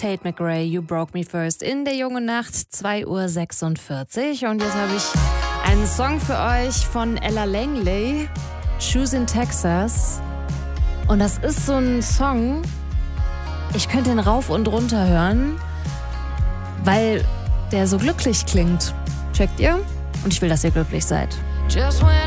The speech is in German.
Tate McRae, You Broke Me First in der jungen Nacht, 2:46 Uhr. Und jetzt habe ich einen Song für euch von Ella Langley, Shoes in Texas. Und das ist so ein Song, ich könnte ihn rauf und runter hören, weil der so glücklich klingt. Checkt ihr? Und ich will, dass ihr glücklich seid.